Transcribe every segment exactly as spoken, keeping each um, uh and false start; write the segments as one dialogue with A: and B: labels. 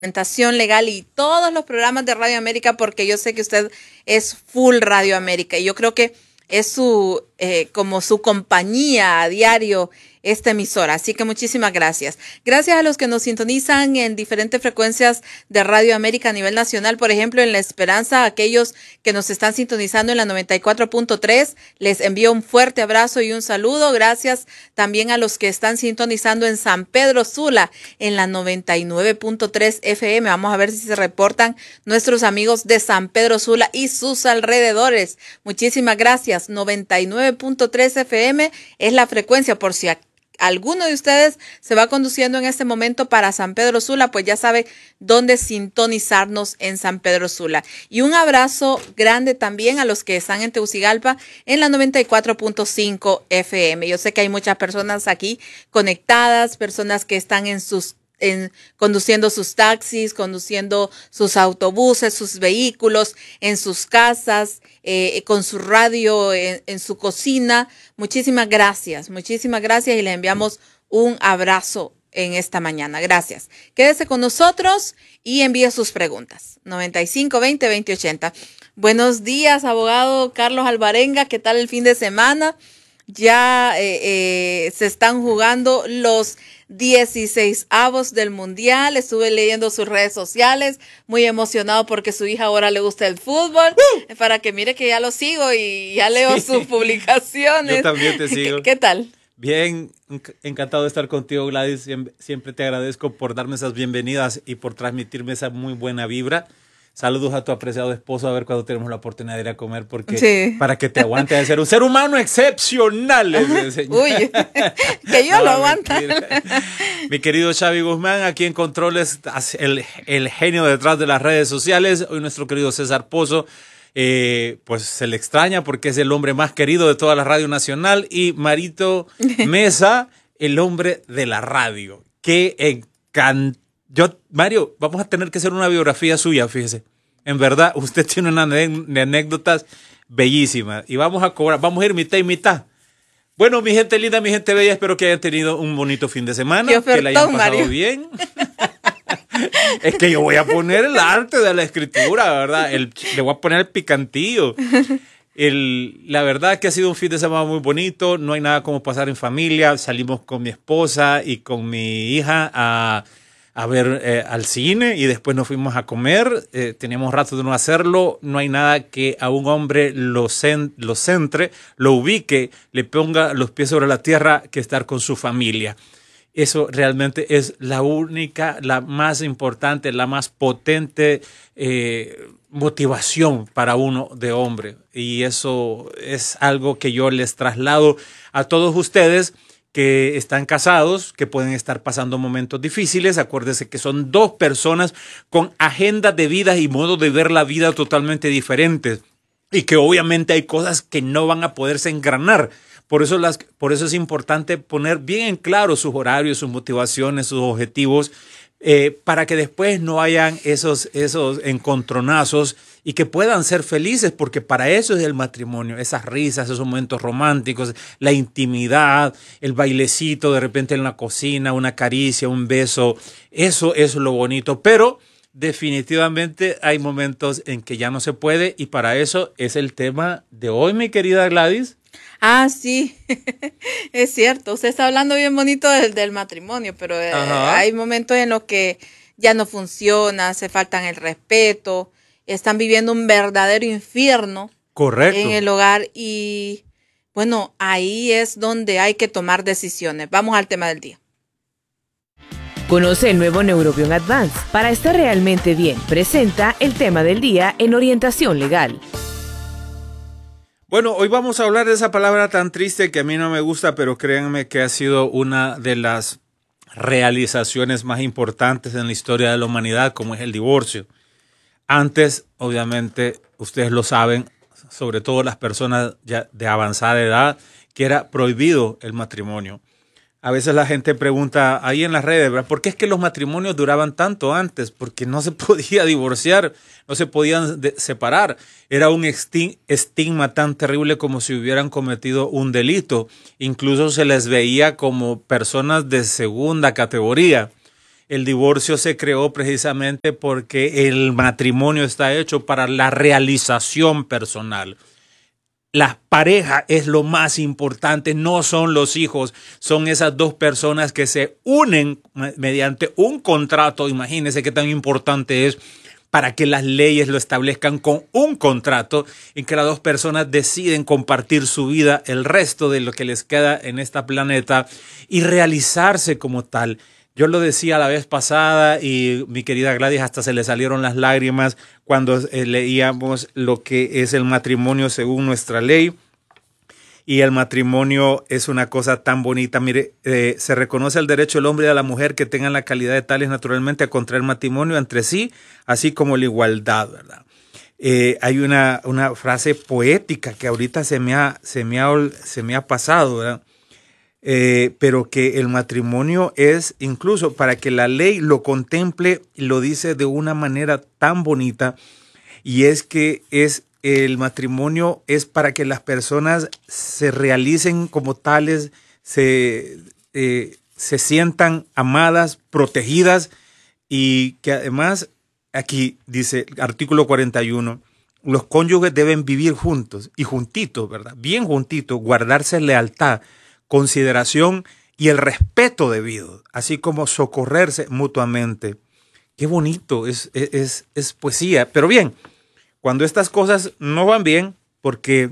A: Orientación legal y todos los programas de Radio América, porque yo sé que usted es full Radio América y yo creo que es su eh, como su compañía a diario esta emisora, así que muchísimas gracias. Gracias a los que nos sintonizan en diferentes frecuencias de Radio América a nivel nacional, por ejemplo en La Esperanza, aquellos que nos están sintonizando en la noventa y cuatro punto tres, les envío un fuerte abrazo y un saludo. Gracias también a los que están sintonizando en San Pedro Sula en la noventa y nueve punto tres F M. Vamos a ver si se reportan nuestros amigos de San Pedro Sula y sus alrededores. Muchísimas gracias. noventa y nueve punto tres F M es la frecuencia, por si alguno de ustedes se va conduciendo en este momento para San Pedro Sula, pues ya sabe dónde sintonizarnos en San Pedro Sula. Y un abrazo grande también a los que están en Tegucigalpa en la noventa y cuatro punto cinco F M. Yo sé que hay muchas personas aquí conectadas, personas que están en sus En, conduciendo sus taxis, conduciendo sus autobuses, sus vehículos, en sus casas, eh, con su radio, en, en su cocina. Muchísimas gracias, muchísimas gracias y les enviamos un abrazo en esta mañana. Gracias. Quédese con nosotros y envíe sus preguntas. noventa y cinco veinte veinte ochenta. Buenos días, abogado Carlos Alvarenga. ¿Qué tal el fin de semana? Ya eh, eh, se están jugando los dieciséis avos del Mundial. Estuve leyendo sus redes sociales, muy emocionado porque su hija ahora le gusta el fútbol. ¡Uh! Para que mire que ya lo sigo y ya leo sí. sus publicaciones.
B: Yo también te sigo.
A: ¿Qué, qué tal?
B: Bien, encantado de estar contigo, Gladys. Siempre te agradezco por darme esas bienvenidas y por transmitirme esa muy buena vibra. Saludos a tu apreciado esposo, a ver cuando tenemos la oportunidad de ir a comer, porque sí. para que te aguante de ser un ser humano excepcional.
A: Uy, que yo no, lo aguanto.
B: Mi querido Xavi Guzmán, aquí en Controles, el, el genio detrás de las redes sociales. Hoy nuestro querido César Pozo, eh, pues se le extraña porque es el hombre más querido de toda la radio nacional. Y Marito Mesa, el hombre de la radio. Qué encantador. Yo, Mario, vamos a tener que hacer una biografía suya, fíjese. En verdad, usted tiene unas anécdotas bellísimas. Y vamos a cobrar, vamos a ir mitad y mitad. Bueno, mi gente linda, mi gente bella, espero que hayan tenido un bonito fin de semana.
A: Ofertón,
B: que la hayan pasado
A: Mario.
B: bien. Es que yo voy a poner el arte de la escritura, ¿verdad? El, le voy a poner el picantillo. El, la verdad que ha sido un fin de semana muy bonito. No hay nada como pasar en familia. Salimos con mi esposa y con mi hija a... a ver eh, al cine y después nos fuimos a comer. Eh, teníamos rato de no hacerlo. No hay nada que a un hombre lo, cent lo centre, lo ubique, le ponga los pies sobre la tierra que estar con su familia. Eso realmente es la única, la más importante, la más potente eh, motivación para uno de hombre. Y eso es algo que yo les traslado a todos ustedes que están casados, que pueden estar pasando momentos difíciles. Acuérdense que son dos personas con agendas de vida y modo de ver la vida totalmente diferentes y que obviamente hay cosas que no van a poderse engranar. Por eso, las, por eso es importante poner bien en claro sus horarios, sus motivaciones, sus objetivos, eh, para que después no hayan esos, esos encontronazos y que puedan ser felices, porque para eso es el matrimonio, esas risas, esos momentos románticos, la intimidad, el bailecito de repente en la cocina, una caricia, un beso, eso es lo bonito, pero definitivamente hay momentos en que ya no se puede y para eso es el tema de hoy, mi querida Gladys.
A: Ah, sí, es cierto, usted está hablando bien bonito del, del matrimonio, pero eh, hay momentos en los que ya no funciona, se faltan el respeto, están viviendo un verdadero infierno.
B: Correcto.
A: En el hogar y bueno, ahí es donde hay que tomar decisiones. Vamos al tema del día.
C: Conoce el nuevo Neurobion Advance para estar realmente bien. Presenta el tema del día en orientación legal.
B: Bueno, hoy vamos a hablar de esa palabra tan triste que a mí no me gusta, pero créanme que ha sido una de las realizaciones más importantes en la historia de la humanidad, como es el divorcio. Antes, obviamente, ustedes lo saben, sobre todo las personas ya de avanzada edad, que era prohibido el matrimonio. A veces la gente pregunta ahí en las redes, ¿verdad? ¿Por qué es que los matrimonios duraban tanto antes? Porque no se podía divorciar, no se podían de- separar. Era un esti- estigma tan terrible como si hubieran cometido un delito. Incluso se les veía como personas de segunda categoría. El divorcio se creó precisamente porque el matrimonio está hecho para la realización personal. La pareja es lo más importante, no son los hijos, son esas dos personas que se unen mediante un contrato. Imagínense qué tan importante es para que las leyes lo establezcan con un contrato en que las dos personas deciden compartir su vida, el resto de lo que les queda en este planeta y realizarse como tal. Yo lo decía la vez pasada y mi querida Gladys hasta se le salieron las lágrimas cuando eh, leíamos lo que es el matrimonio según nuestra ley. Y el matrimonio es una cosa tan bonita. Mire, eh, se reconoce el derecho del hombre y de la mujer que tengan la calidad de tales naturalmente a contraer matrimonio entre sí, así como la igualdad, ¿verdad? Eh, hay una, una frase poética que ahorita se me ha, se me ha, se me ha pasado, ¿verdad? Eh, pero que el matrimonio es, incluso para que la ley lo contemple, lo dice de una manera tan bonita, y es que es el matrimonio es para que las personas se realicen como tales, se, eh, se sientan amadas, protegidas, y que además, aquí dice artículo cuarenta y uno, los cónyuges deben vivir juntos y juntitos, ¿verdad? Bien juntitos, guardarse lealtad, consideración y el respeto debido, así como socorrerse mutuamente. Qué bonito, es, es, es poesía. Pero bien, cuando estas cosas no van bien, porque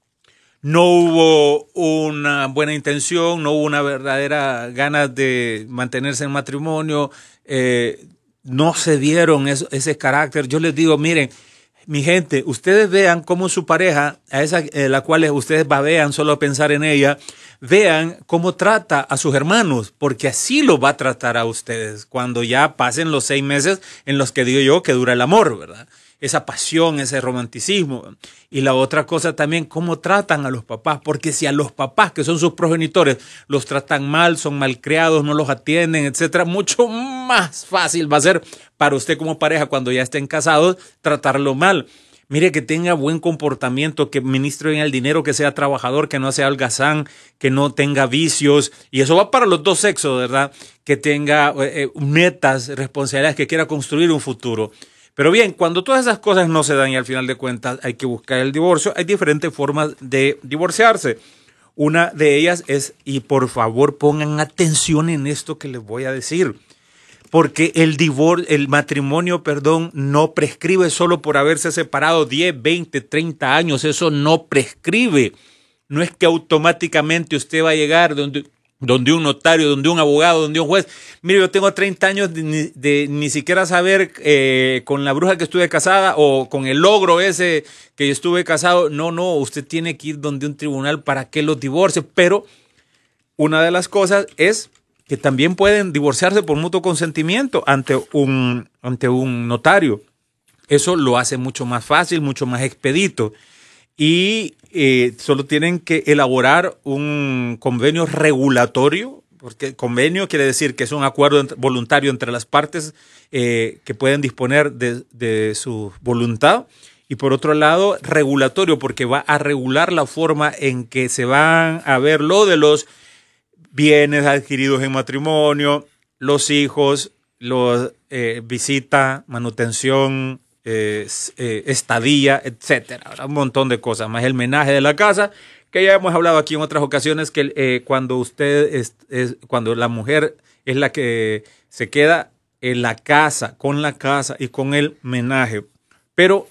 B: no hubo una buena intención, no hubo una verdadera ganas de mantenerse en matrimonio, eh, no se dieron eso, ese carácter, yo les digo, miren, mi gente, ustedes vean cómo su pareja, a esa eh, la cual ustedes babean solo a pensar en ella, vean cómo trata a sus hermanos, porque así lo va a tratar a ustedes cuando ya pasen los seis meses en los que digo yo que dura el amor, ¿verdad? Esa pasión, ese romanticismo. Y la otra cosa también, cómo tratan a los papás, porque si a los papás, que son sus progenitores, los tratan mal, son malcriados, no los atienden, etcétera, mucho más fácil va a ser para usted como pareja cuando ya estén casados tratarlo mal. Mire, que tenga buen comportamiento, que administre bien el dinero, que sea trabajador, que no sea holgazán, que no tenga vicios. Y eso va para los dos sexos, ¿verdad? Que tenga eh, metas, responsabilidades, que quiera construir un futuro. Pero bien, cuando todas esas cosas no se dan y al final de cuentas hay que buscar el divorcio, hay diferentes formas de divorciarse. Una de ellas es, y por favor pongan atención en esto que les voy a decir, porque el divor, el matrimonio, perdón, no prescribe solo por haberse separado diez, veinte, treinta años, eso no prescribe. No es que automáticamente usted va a llegar donde, donde un notario, donde un abogado, donde un juez. Mire, yo tengo treinta años de, de, de ni siquiera saber eh, con la bruja que estuve casada o con el logro ese que yo estuve casado. No, no, usted tiene que ir donde un tribunal para que los divorcie. Pero una de las cosas es que también pueden divorciarse por mutuo consentimiento ante un, ante un notario. Eso lo hace mucho más fácil, mucho más expedito. Y eh, solo tienen que elaborar un convenio regulatorio, porque convenio quiere decir que es un acuerdo ent- voluntario entre las partes eh, que pueden disponer de, de su voluntad. Y por otro lado, regulatorio, porque va a regular la forma en que se van a ver lo de los bienes adquiridos en matrimonio, los hijos, los eh, visita, manutención, eh, eh, estadía, etcétera. Un montón de cosas, más el menaje de la casa, que ya hemos hablado aquí en otras ocasiones, que eh, cuando usted es, es, cuando la mujer es la que se queda en la casa, con la casa y con el menaje. Pero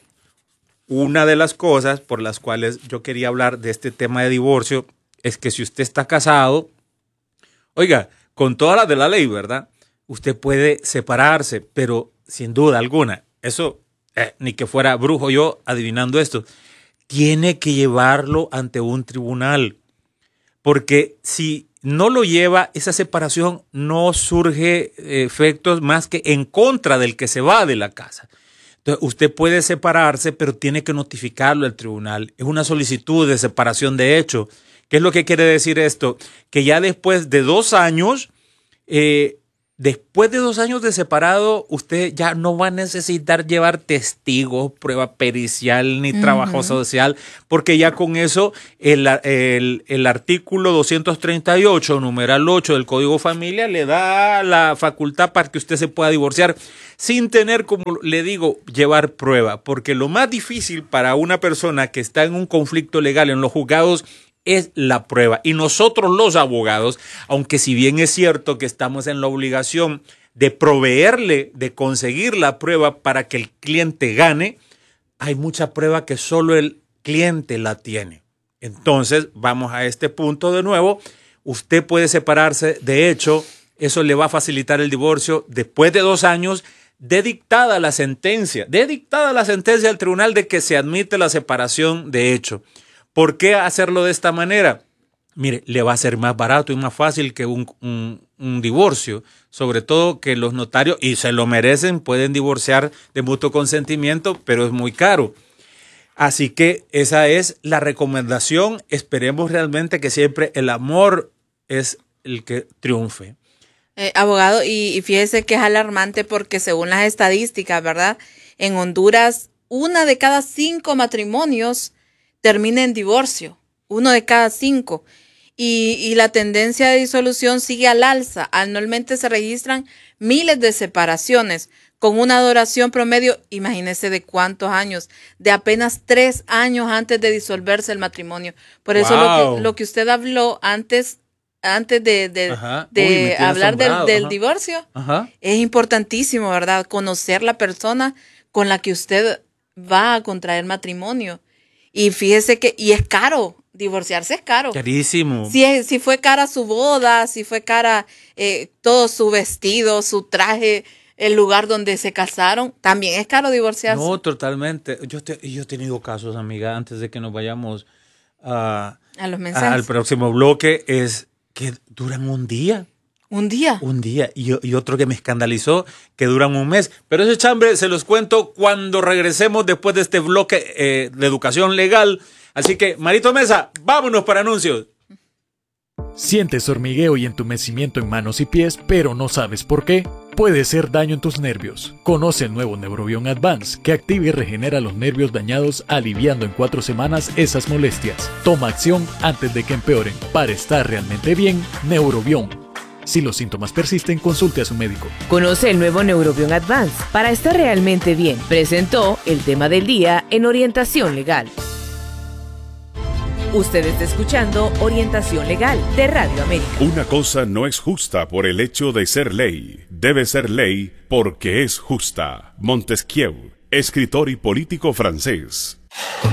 B: una de las cosas por las cuales yo quería hablar de este tema de divorcio es que si usted está casado, oiga, con todas las de la ley, ¿verdad? Usted puede separarse, pero sin duda alguna, eso, eh, ni que fuera brujo yo adivinando esto, tiene que llevarlo ante un tribunal. Porque si no lo lleva, esa separación no surge eh, efectos más que en contra del que se va de la casa. Entonces, usted puede separarse, pero tiene que notificarlo al tribunal. Es una solicitud de separación de hecho. ¿Qué es lo que quiere decir esto? Que ya después de dos años, eh, después de dos años de separado, usted ya no va a necesitar llevar testigos, prueba pericial ni uh-huh. trabajo social, porque ya con eso el, el, el artículo doscientos treinta y ocho, numeral ocho del Código Familia, le da la facultad para que usted se pueda divorciar sin tener, como le digo, llevar prueba, porque lo más difícil para una persona que está en un conflicto legal en los juzgados es la prueba. Y nosotros los abogados, aunque si bien es cierto que estamos en la obligación de proveerle, de conseguir la prueba para que el cliente gane, hay mucha prueba que solo el cliente la tiene. Entonces, vamos a este punto de nuevo. Usted puede separarse. De hecho, eso le va a facilitar el divorcio después de dos años de dictada la sentencia, de dictada la sentencia del tribunal de que se admite la separación de hecho. ¿Por qué hacerlo de esta manera? Mire, le va a ser más barato y más fácil que un, un, un divorcio, sobre todo que los notarios, y se lo merecen, pueden divorciar de mutuo consentimiento, pero es muy caro. Así que esa es la recomendación. Esperemos realmente que siempre el amor es el que triunfe.
A: Eh, abogado, y, y fíjese que es alarmante porque según las estadísticas, ¿verdad? En Honduras, una de cada cinco matrimonios termina en divorcio, uno de cada cinco. Y, y la tendencia de disolución sigue al alza. Anualmente se registran miles de separaciones con una duración promedio, imagínese de cuántos años, de apenas tres años antes de disolverse el matrimonio. Por eso wow. lo, que, lo que usted habló antes, antes de, de, de Uy, hablar del, del divorcio, Ajá. es importantísimo, ¿verdad? Conocer la persona con la que usted va a contraer matrimonio. Y fíjese que, y es caro, divorciarse es caro.
B: Carísimo.
A: Si, es, si fue cara su boda, si fue cara eh, todo su vestido, su traje, el lugar donde se casaron, también es caro divorciarse.
B: No, totalmente. Yo, te, yo he tenido casos, amiga, antes de que nos vayamos uh,
A: a los mensajes.
B: Al próximo bloque, es que duran un día.
A: ¿Un día?
B: Un día. Y, y otro que me escandalizó, que duran un mes. Pero ese chambre se los cuento cuando regresemos después de este bloque eh, de educación legal. Así que, Marito Mesa, vámonos para anuncios.
D: Sientes hormigueo y entumecimiento en manos y pies, pero no sabes por qué. Puede ser daño en tus nervios. Conoce el nuevo Neurobion Advance, que activa y regenera los nervios dañados, aliviando en cuatro semanas esas molestias. Toma acción antes de que empeoren. Para estar realmente bien, Neurobion. Si los síntomas persisten, consulte a su médico.
C: Conoce el nuevo Neurobion Advance para estar realmente bien. Presentó el tema del día en Orientación Legal. Usted está escuchando Orientación Legal de Radio América.
E: Una cosa no es justa por el hecho de ser ley. Debe ser ley porque es justa. Montesquieu, escritor y político francés.